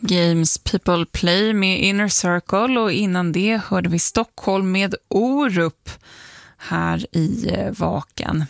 Games People Play med Inner Circle, och innan det hörde vi Stockholm med Orup här i Vaken.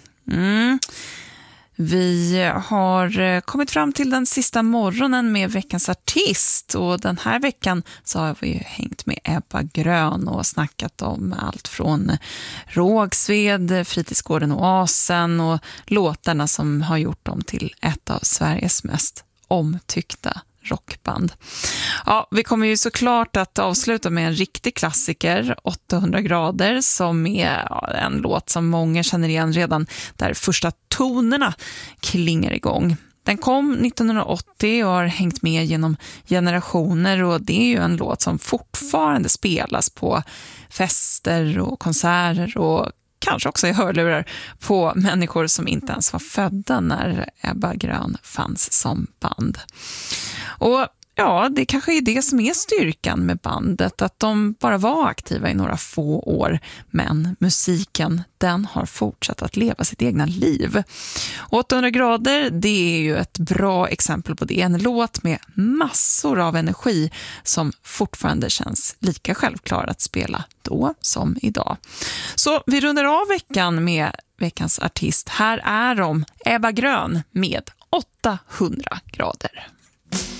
Vi har kommit fram till den sista morgonen med veckans artist, och den här veckan så har vi hängt med Ebba Grön och snackat om allt från Rågsved, Fritidsgården Oasen och låtarna som har gjort dem till ett av Sveriges mest omtyckta rockband. Ja, vi kommer ju såklart att avsluta med en riktig klassiker, 800 grader, som är en låt som många känner igen redan där första tonerna klingar igång. Den kom 1980 och har hängt med genom generationer, och det är ju en låt som fortfarande spelas på fester och konserter och kanske också i hörlurar på människor som inte ens var födda när Ebba Grön fanns som band. Och ja, det kanske är det som är styrkan med bandet, att de bara var aktiva i några få år, men musiken, den har fortsatt att leva sitt egna liv. 800 grader, det är ju ett bra exempel på det. En låt med massor av energi som fortfarande känns lika självklar att spela då som idag. Så vi rundar av veckan med veckans artist. Här är de, Ebba Grön med 800 grader.